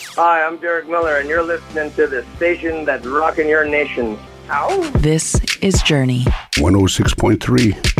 Hi, I'm Derek Miller, and you're listening to the station that's rocking your nation. Ow! This is Journey. 106.3.